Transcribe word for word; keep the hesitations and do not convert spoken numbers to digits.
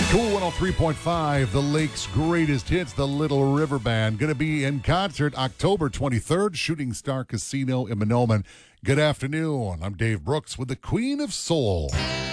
Cool one oh three point five, the Lake's greatest hits, the Little River Band. Going to be in concert October twenty-third, Shooting Star Casino in Mahnomen. Good afternoon. I'm Dave Brooks with the Queen of Soul.